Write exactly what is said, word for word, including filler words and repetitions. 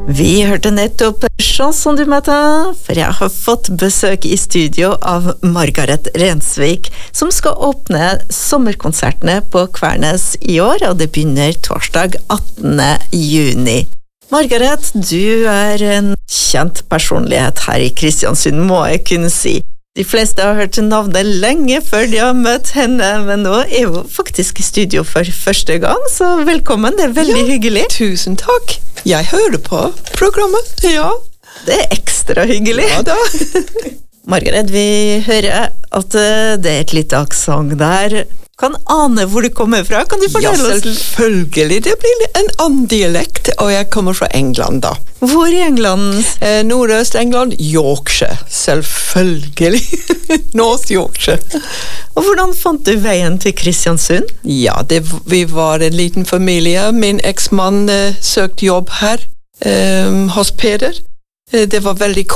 Vi hørte nettopp Chanson du matin, for jeg har fått besøk i studio av Margaret Rensvik, som skal åpne sommerkonsertene på Kvernes i år, og det begynner torsdag attende juni. Margaret, du er en kjent personlighet her i Kristiansund, må jeg kunne si. De fleste har hørt navnet lenge før de har møtt henne, men nå er hun faktisk i studio for første gang, så velkommen, det er veldig ja, hyggelig. Tusen takk. Jeg hører på programmet, ja. Det er ekstra hyggelig. Ja da. Margaret, vi hører at det er et lite aksent der. Kan ane hvor du kommer fra, kan du fortelle ja, oss? Ja, selvfølgelig. Det blir en annen dialekt, og jeg kommer fra England da. Hvor i England? Eh, Nordøst-England, Yorkshire. Selvfølgelig. North Yorkshire. Og hvordan fant du veien til Kristiansund? Ja, det, vi var en liten familie. Min eksmann eh, søkte jobb her eh, hos Peder. Eh, det var veldig